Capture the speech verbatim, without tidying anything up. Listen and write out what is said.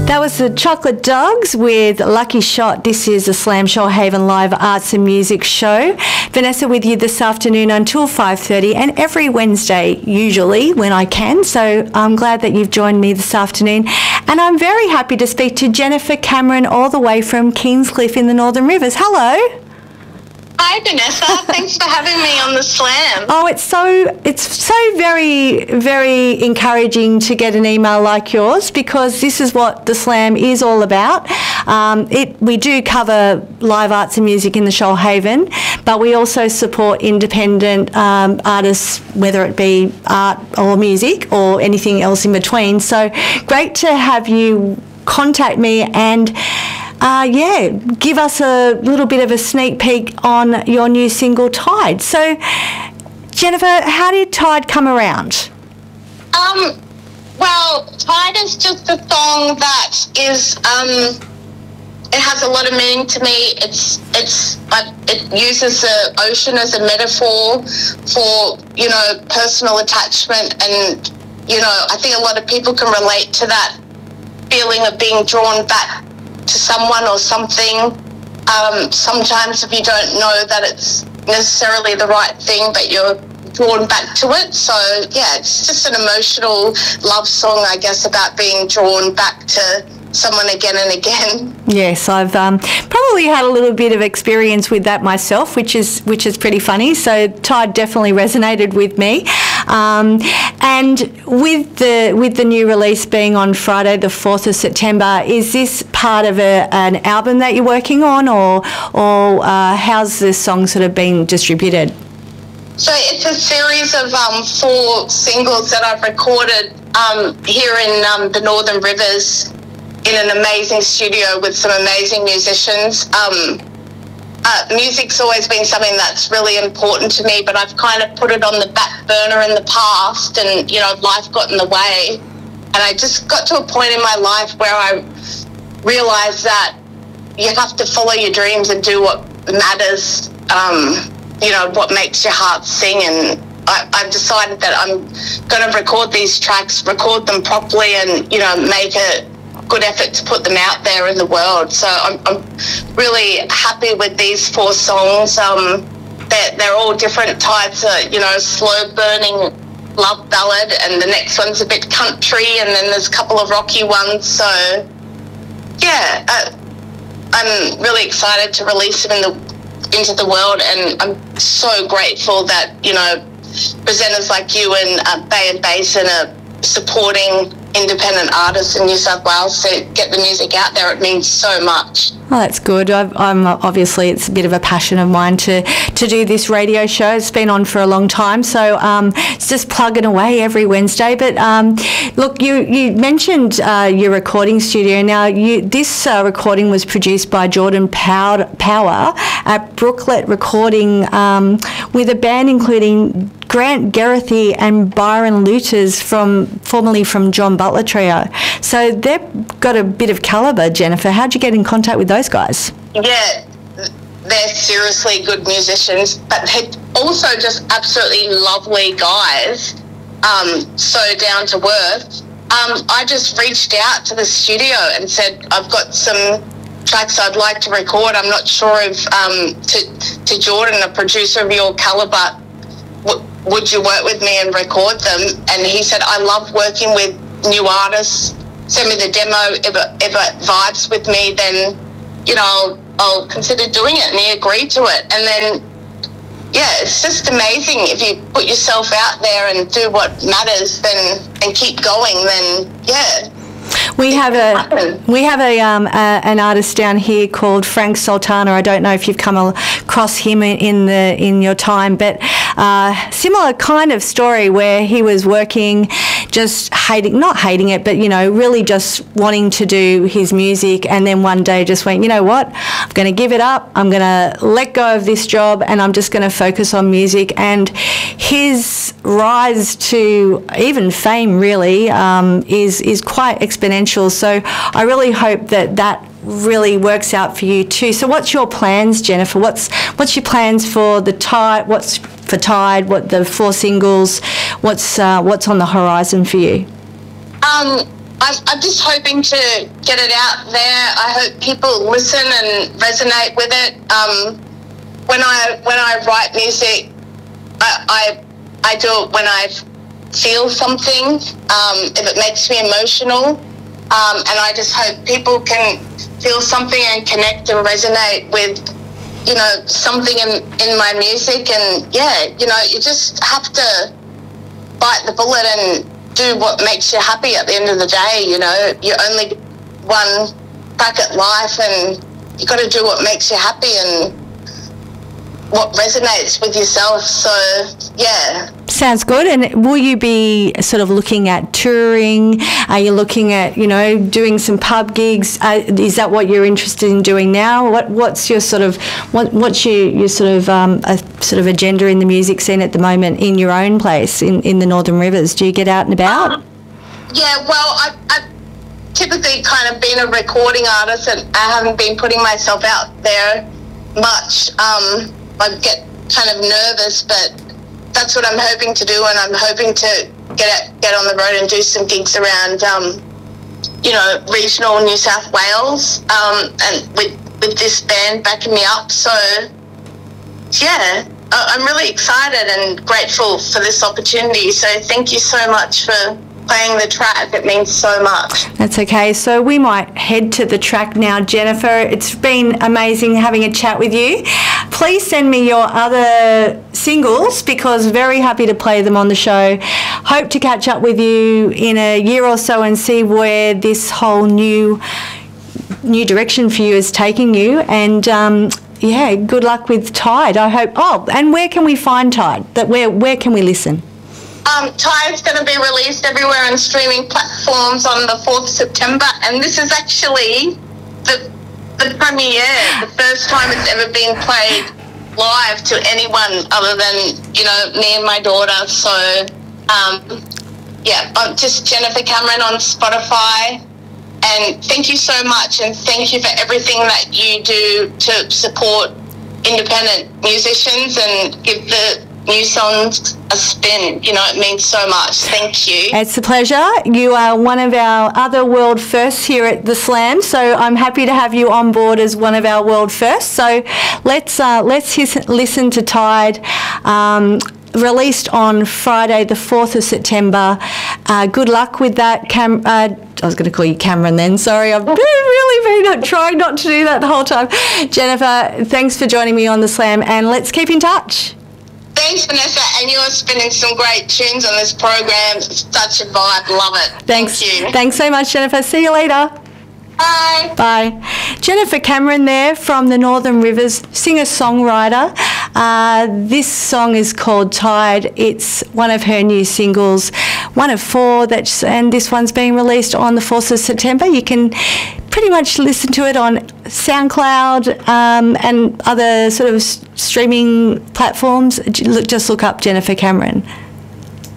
That was the Chocolate Dogs with Lucky Shot. This is the Slam Shoalhaven Live Arts and Music Show. Vanessa with you this afternoon until five thirty and every Wednesday usually when I can. So I'm glad that you've joined me this afternoon. And I'm very happy to speak to Jennifer Cameron all the way from Kingscliff in the Northern Rivers. Hello. Hi Vanessa, thanks for having me on the Slam. Oh, it's so it's so very, very encouraging to get an email like yours, because this is what the Slam is all about. Um, it we do cover live arts and music in the Shoalhaven, but we also support independent um, artists, whether it be art or music or anything else in between. So great to have you contact me and Uh, yeah, give us a little bit of a sneak peek on your new single, Tide. So, Jennifer, how did Tide come around? Um, well, Tide is just a song that is, um, it has a lot of meaning to me. It's, it's, uh, it uses the ocean as a metaphor for, you know, personal attachment, and, you know, I think a lot of people can relate to that feeling of being drawn back to someone or something. Um, sometimes if you don't know that it's necessarily the right thing, but you're drawn back to it. So yeah, it's just an emotional love song, I guess, about being drawn back to someone again and again. Yes, I've um, probably had a little bit of experience with that myself, which is which is pretty funny. So Tide definitely resonated with me. Um, and with the with the new release being on Friday, the fourth of September, is this part of a, an album that you're working on, or or uh, how's this song sort of being distributed? So it's a series of um, four singles that I've recorded um, here in um, the Northern Rivers, in an amazing studio with some amazing musicians. Um, uh, music's always been something that's really important to me, but I've kind of put it on the back burner in the past, and, you know, life got in the way. And I just got to a point in my life where I realised that you have to follow your dreams and do what matters, um, you know, what makes your heart sing. And I, I've decided that I'm going to record these tracks, record them properly, and, you know, make it good effort to put them out there in the world. So I'm, I'm really happy with these four songs. Um, they're, they're all different types of, you know, slow burning love ballad, and the next one's a bit country, and then there's a couple of rocky ones. So yeah, uh, I'm really excited to release them in the, into the world, and I'm so grateful that, you know, presenters like you and uh, Bay and Basin are supporting independent artists in New South Wales to get the music out there. It means so much. Oh, that's good. I've, I'm obviously, it's a bit of a passion of mine to to do this radio show. It's been on for a long time, so um, it's just plugging away every Wednesday. But um, look, you you mentioned uh, your recording studio. Now, you, this uh, recording was produced by Jordan Pow- Power at Brooklet Recording, um, with a band including Grant Gerrithy and Byron Luters, from formerly from John Butler Trio. So they've got a bit of calibre, Jennifer. How'd you get in contact with those guys? Yeah, they're seriously good musicians, but they're also just absolutely lovely guys, um, so down to earth. Um, I just reached out to the studio and said, I've got some tracks I'd like to record. I'm not sure if, um, to, to Jordan, a producer of your calibre, w- would you work with me and record them? And he said, I love working with new artists. Send me the demo. If it, if it vibes with me, then, you know, I'll, I'll consider doing it. And he agreed to it. And then, yeah, it's just amazing. If you put yourself out there and do what matters, then, and keep going, then, yeah. We have a we have a, um, a an artist down here called Frank Sultana. I don't know if you've come across him in the in your time, but uh, similar kind of story where he was working, just hating not hating it, but you know, really just wanting to do his music, and then one day just went, you know what, I'm going to give it up. I'm going to let go of this job, and I'm just going to focus on music. And his rise to even fame really um, is is quite exponential. So I really hope that that really works out for you too. So what's your plans, Jennifer? What's what's your plans for the Tide? What's for Tide? What the four singles? What's uh, what's on the horizon for you? Um, I'm, I'm just hoping to get it out there. I hope people listen and resonate with it. Um, when I when I write music, I I, I do it when I feel something. Um, if it makes me emotional, um, and I just hope people can feel something and connect and resonate with, you know, something in in my music. And yeah, you know, you just have to bite the bullet and do what makes you happy at the end of the day. You know, you only one crack at life, and you got to do what makes you happy and what resonates with yourself. So yeah. Sounds good. And will you be sort of looking at touring? Are you looking at, you know, doing some pub gigs? Uh, is that what you're interested in doing now? What What's your sort of what What's your, your sort of um, a sort of agenda in the music scene at the moment in your own place in, in the Northern Rivers? Do you get out and about? Um, yeah. Well, I, I've typically kind of been a recording artist, and I haven't been putting myself out there much. Um, I get kind of nervous, but that's what I'm hoping to do, and I'm hoping to get get on the road and do some gigs around, um, you know, regional New South Wales, um, and with with this band backing me up. So, yeah, I'm really excited and grateful for this opportunity. So thank you so much for playing the track. It means so much. That's okay. So we might head to the track now, Jennifer. It's been amazing having a chat with you. Please send me your other singles, because very happy to play them on the show. Hope to catch up with you in a year or so and see where this whole new new direction for you is taking you. And um, yeah, good luck with Tide. I hope. Oh, and where can we find Tide? That where where can we listen? Um, Tide's going to be released everywhere on streaming platforms on the fourth of September, and this is actually the the premiere, the first time it's ever been played live to anyone other than, you know, me and my daughter. So, um, yeah, I'm just Jennifer Cameron on Spotify. And thank you so much, and thank you for everything that you do to support independent musicians and give the new songs a spin. You know, it means so much. Thank you. It's a pleasure. You are one of our other world firsts here at the Slam, so I'm happy to have you on board as one of our world firsts. So let's uh, let's his, listen to Tide. Um, released on Friday the fourth of September. Uh, good luck with that, Cam. Uh, I was going to call you Cameron then. Sorry, I've really been trying not to do that the whole time. Jennifer, thanks for joining me on the Slam, and let's keep in touch. Thanks, Vanessa, and you're spinning some great tunes on this program. It's such a vibe. Love it. Thanks. Thank you. Thanks so much, Jennifer. See you later. Bye. Bye. Jennifer Cameron there from the Northern Rivers, singer-songwriter. Uh, this song is called Tide. It's one of her new singles, one of four, that's, and this one's being released on the fourth of September. You can pretty much listen to it on SoundCloud um, and other sort of streaming platforms. Just look up Jennifer Cameron.